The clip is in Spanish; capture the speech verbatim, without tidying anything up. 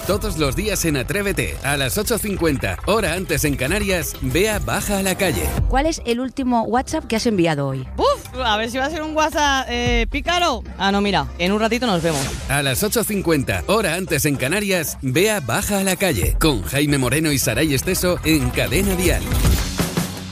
Todos los días en Atrévete, a las ocho cincuenta, hora antes en Canarias, Bea baja a la calle. ¿Cuál es el último WhatsApp que has enviado hoy? ¡Uf! A ver si va a ser un WhatsApp eh, pícaro. Ah, no, mira, en un ratito nos vemos. A las ocho cincuenta, hora antes en Canarias, Bea baja a la calle, con Jaime Moreno y Saray Esteso en Cadena Dial.